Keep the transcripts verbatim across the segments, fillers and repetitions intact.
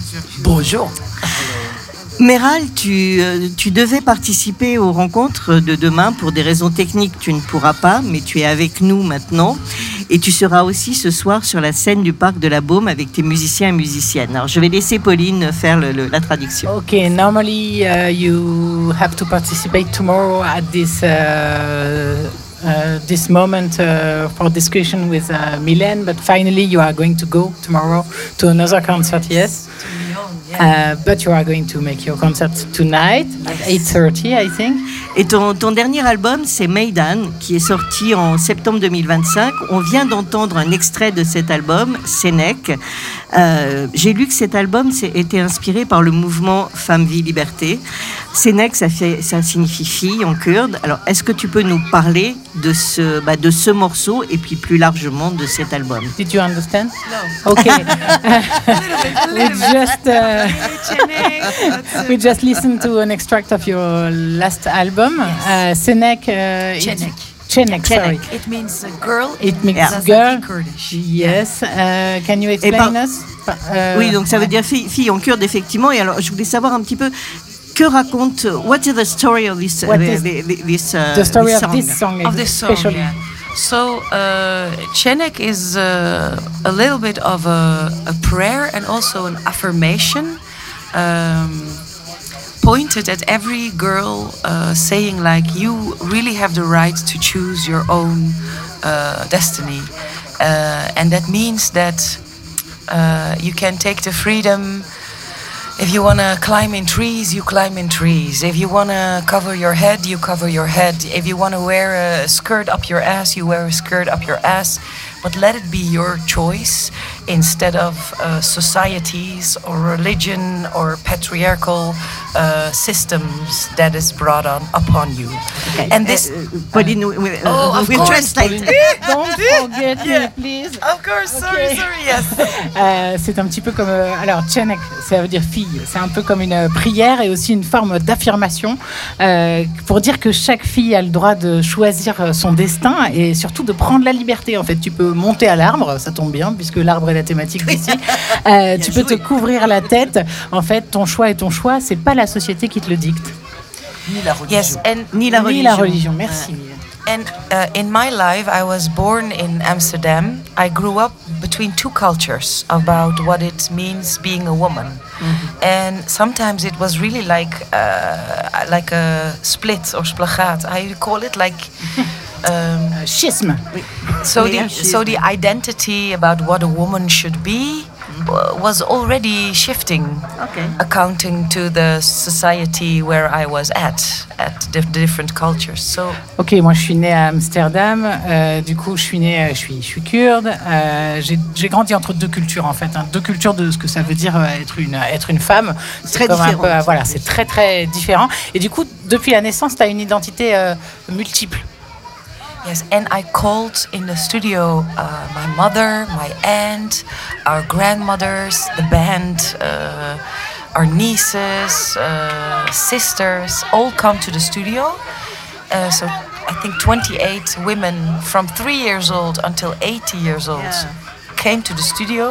Bonjour. Meral, tu, euh, tu devais participer aux rencontres de demain. Pour des raisons techniques, tu ne pourras pas, mais tu es avec nous maintenant. Et tu seras aussi ce soir sur la scène du Parc de la Baume avec tes musiciens et musiciennes. Alors, je vais laisser Pauline faire le, le, la traduction. Okay, normally uh, you have to participate tomorrow at this uh, uh, this moment uh, for discussion with uh, Mylène, but finally you are going to go tomorrow to another concert, yes? Uh, but you are going to make your concert tonight at eight thirty, I think. Et ton, ton dernier album, c'est Maidan, qui est sorti en septembre deux mille vingt-cinq. On vient d'entendre un extrait de cet album, Sénèque. Euh, j'ai lu que cet album était inspiré par le mouvement Femmes, Vie, Liberté. Sénèque, ça, fait, ça signifie fille en kurde. Alors, est-ce que tu peux nous parler de ce, bah, de ce morceau et puis plus largement de cet album? Did you understand? No. Okay. we just uh, we just listened to an extract of your last album, yes. uh, Sénèque. Uh, Chenek. Chenek, sorry. It means a girl. It means yeah. girl. Kurdish. Yes. Uh, can you explain par... us? Uh, oui, donc ça veut dire fille, fille en kurde, effectivement. Et alors, je voulais savoir un petit peu que raconte. What is the story of this? What uh, is this uh, the story this of this song? Of this song, especially. yeah. So, uh, Chenek is uh, a little bit of a, a prayer and also an affirmation. Um, pointed at every girl, uh, saying like, you really have the right to choose your own uh, destiny, uh, and that means that uh, you can take the freedom. If you want to climb in trees, you climb in trees. If you want to cover your head, you cover your head. If you want to wear a skirt up your ass, you wear a skirt up your ass. But let it be your choice instead of uh, societies or religion or patriarchal uh, systems that is brought on upon you. Okay. And this, uh, uh, Pauline, uh, we, uh, oh, of we'll course, translate. Don't forget Yeah. me, please. Of course, sorry, Okay. sorry, yes. Euh, c'est un petit peu comme euh, alors Chenek, ça veut dire fille. C'est un peu comme une euh, prière et aussi une forme d'affirmation euh, pour dire que chaque fille a le droit de choisir euh, son destin et surtout de prendre la liberté. En fait, tu peux monter à l'arbre, ça tombe bien puisque l'arbre est la thématique d'ici. Euh, tu peux te couvrir la tête. En fait, ton choix est ton choix. C'est pas la société qui te le dicte. Ni la religion. Yes, and Ni la Ni religion. la religion. Merci. And uh, in my life, I was born in Amsterdam. I grew up between two cultures about what it means being a woman, mm-hmm. and sometimes it was really like uh, like a split or splagaat. I call it like. Um, Schisme. so Oui, the un so schisme. the identity about what a woman should be w- was already shifting, Okay. accounting to the society where I was at, at the different cultures. So. Ok, moi je suis née à Amsterdam, euh, du coup je suis née, euh, je suis, je suis kurde, euh, j'ai, j'ai grandi entre deux cultures en fait, hein, deux cultures de ce que ça veut dire euh, être une, être une femme. C'est Très comme un différent. peu, euh, voilà, c'est très très différent. Et du coup, depuis la naissance, tu as une identité euh, multiple. Yes, and I called in the studio uh, my mother, my aunt, our grandmothers, the band, uh, our nieces, uh, sisters, all come to the studio. Uh, so I think twenty-eight women from three years old until eighty years old Yeah. came to the studio.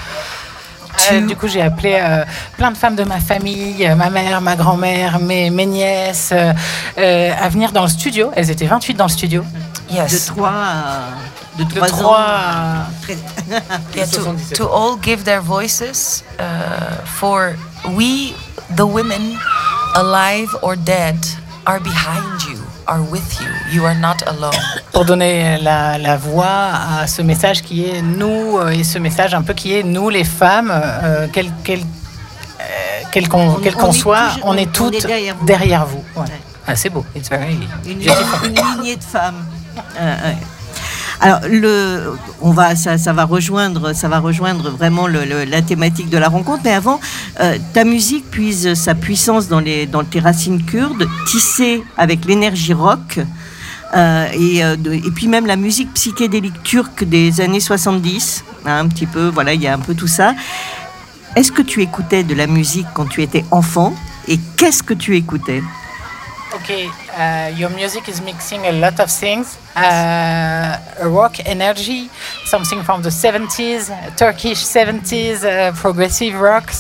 Euh, du coup, j'ai appelé euh, plein de femmes de ma famille, euh, ma mère, ma grand-mère, mes, mes nièces, euh, euh, à venir dans le studio. Elles étaient vingt-huit dans le studio. Yes. De trois à... De De trois trois ans. à... Yeah, to, to all give their voices uh, for we, the women, alive or dead, are behind you, are with you. You are not alone. Pour donner la, la voix à ce message qui est nous, euh, et ce message un peu qui est nous les femmes, euh, quel, quel, euh, quel qu'on, On- quel on qu'on est soit, toujours- on on- est on toutes est derrière vous. derrière vous. Ouais. Ouais. Ah, c'est beau. It's very Une, beautiful. une lignée de femmes. Euh, ouais. Alors, le, on va, ça, ça va rejoindre, ça va rejoindre vraiment le, le, la thématique de la rencontre. Mais avant, euh, ta musique puise sa puissance dans, les, dans tes racines kurdes, tissée avec l'énergie rock, euh, et, euh, de, et puis même la musique psychédélique turque des années soixante-dix, hein, un petit peu. Voilà, il y a un peu tout ça. Est-ce que tu écoutais de la musique quand tu étais enfant, et qu'est-ce que tu écoutais? Okay, uh, your music is mixing a lot of things. Uh, a rock energy, something from the seventies, Turkish seventies, uh, progressive rock,